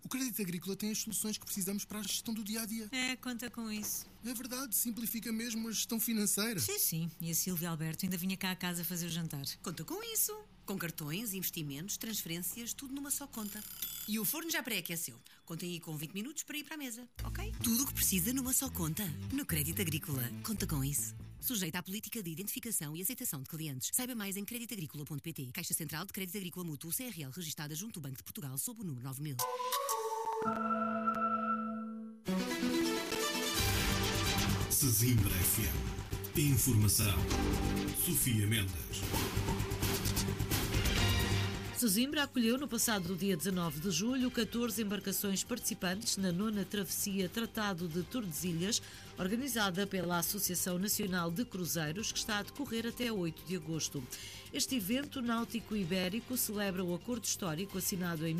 O Crédito Agrícola tem as soluções que precisamos para a gestão do dia-a-dia. Conta com isso. É verdade, simplifica mesmo a gestão financeira. Sim. E a Silvia Alberto ainda vinha cá a casa fazer o jantar. Conta com isso. Com cartões, investimentos, transferências, tudo numa só conta. E o forno já pré-aqueceu. Contem aí com 20 minutos para ir para a mesa, ok? Tudo o que precisa numa só conta. No Crédito Agrícola. Conta com isso. Sujeito à política de identificação e aceitação de clientes. Saiba mais em creditagricola.pt. Caixa Central de Crédito Agrícola Mútuo CRL registada junto ao Banco de Portugal sob o número 9000. Sesimbra FM. Informação. Sofia Mendes. Sesimbra acolheu no passado dia 19 de julho 14 embarcações participantes na 9ª travessia Tratado de Tordesilhas, organizada pela Associação Nacional de Cruzeiros, que está a decorrer até 8 de agosto. Este evento náutico ibérico celebra o acordo histórico assinado em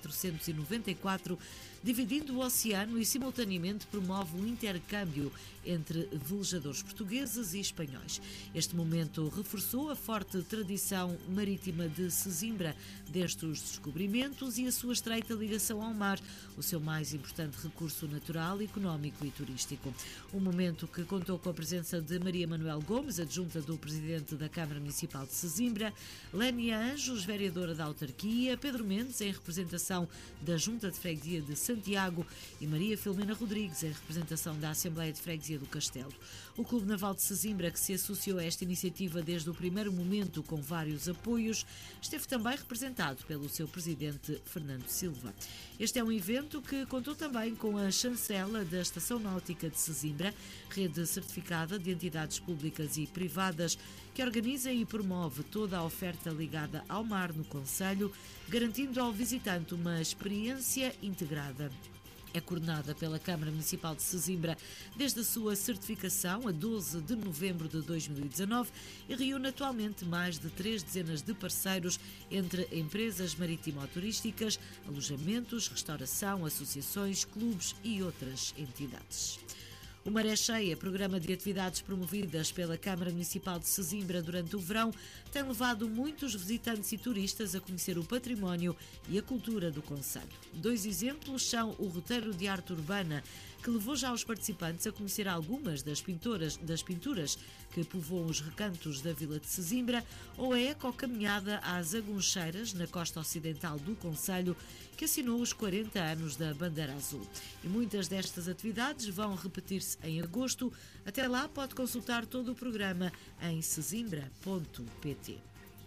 1494, dividindo o oceano e simultaneamente promove o intercâmbio entre velejadores portugueses e espanhóis. Este momento reforçou a forte tradição marítima de Sesimbra, desde os descobrimentos e a sua estreita ligação ao mar, o seu mais importante recurso natural, económico e turístico. Um momento que contou com a presença de Maria Manuel Gomes, adjunta do Presidente da Câmara Municipal de Sesimbra, Lénia Anjos, vereadora da autarquia, Pedro Mendes, em representação da Junta de Freguesia de Santiago, e Maria Filomena Rodrigues, em representação da Assembleia de Freguesia do Castelo. O Clube Naval de Sesimbra, que se associou a esta iniciativa desde o primeiro momento com vários apoios, esteve também representado pelo seu presidente Fernando Silva. Este é um evento que contou também com a chancela da Estação Náutica de Sesimbra, rede certificada de entidades públicas e privadas, que organiza e promove toda a oferta ligada ao mar no concelho, garantindo ao visitante uma experiência integrada. É coordenada pela Câmara Municipal de Sesimbra desde a sua certificação a 12 de novembro de 2019 e reúne atualmente mais de 3 dezenas de parceiros entre empresas marítimo-turísticas, alojamentos, restauração, associações, clubes e outras entidades. O Maré Cheia, programa de atividades promovidas pela Câmara Municipal de Sesimbra durante o verão, tem levado muitos visitantes e turistas a conhecer o património e a cultura do concelho. 2 exemplos são o roteiro de arte urbana, que levou já os participantes a conhecer algumas das pinturas que povoam os recantos da Vila de Sesimbra, ou a ecocaminhada às Aguncheiras, na costa ocidental do concelho, que assinou os 40 anos da Bandeira Azul. E muitas destas atividades vão repetir-se em agosto. Até lá pode consultar todo o programa em sesimbra.pt.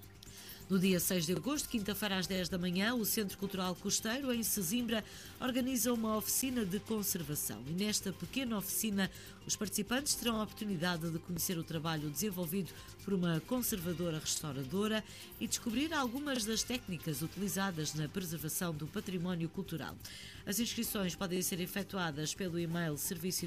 No dia 6 de agosto, quinta-feira às 10 da manhã, o Centro Cultural Costeiro, em Sesimbra, organiza uma oficina de conservação. E nesta pequena oficina, os participantes terão a oportunidade de conhecer o trabalho desenvolvido por uma conservadora restauradora e descobrir algumas das técnicas utilizadas na preservação do património cultural. As inscrições podem ser efetuadas pelo e-mail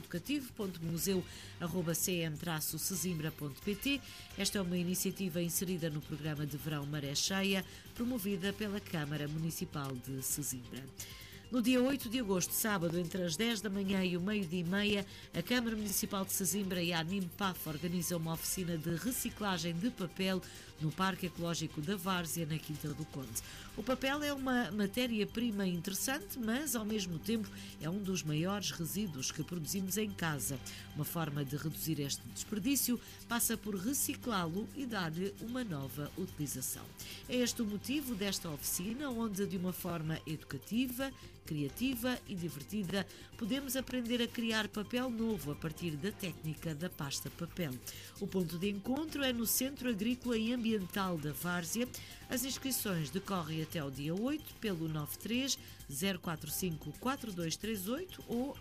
serviçoeducativo.museu@cm-sesimbra.pt. Esta é uma iniciativa inserida no programa de verão Maré Cheia, promovida pela Câmara Municipal de Sesimbra. No dia 8 de agosto, sábado, entre as 10 da manhã e o meio-dia e meia, a Câmara Municipal de Sesimbra e a ANIMPAF organizam uma oficina de reciclagem de papel no Parque Ecológico da Várzea, na Quinta do Conde. O papel é uma matéria-prima interessante, mas, ao mesmo tempo, é um dos maiores resíduos que produzimos em casa. Uma forma de reduzir este desperdício passa por reciclá-lo e dar-lhe uma nova utilização. É este o motivo desta oficina, onde, de uma forma educativa, criativa e divertida, podemos aprender a criar papel novo a partir da técnica da pasta papel. O ponto de encontro é no Centro Agrícola e Ambiental da Várzea. As inscrições decorrem até o dia 8 pelo 93 045 4238 ou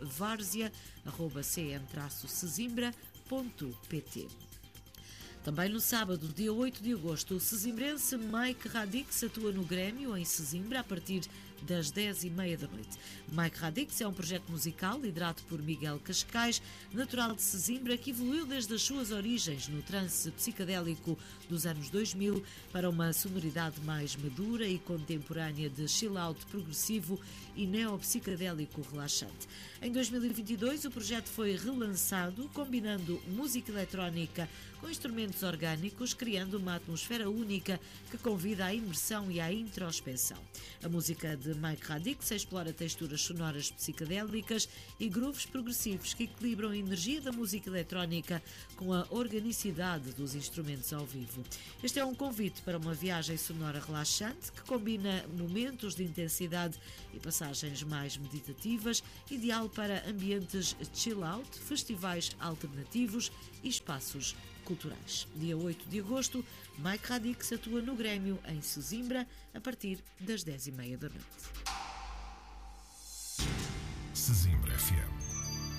várzea@cm-sesimbra.pt. Também no sábado, dia 8 de agosto, o sesimbrense Mike Radix atua no Grêmio, em Sesimbra, a partir das 10h30 da noite. Mike Radix é um projeto musical liderado por Miguel Cascais, natural de Sesimbra, que evoluiu desde as suas origens no trance psicadélico dos anos 2000 para uma sonoridade mais madura e contemporânea de chill-out progressivo e neopsicadélico relaxante. Em 2022, o projeto foi relançado, combinando música eletrónica com instrumentos orgânicos, criando uma atmosfera única que convida à imersão e à introspeção. A música de Mike Radix explora texturas sonoras psicadélicas e grooves progressivos que equilibram a energia da música eletrónica com a organicidade dos instrumentos ao vivo. Este é um convite para uma viagem sonora relaxante que combina momentos de intensidade e passagens mais meditativas, ideal para ambientes chill-out, festivais alternativos e espaços culturais. Dia 8 de agosto, Mike Radix atua no Grêmio, em Sesimbra, a partir das 10h30 da noite. Sesimbra FM.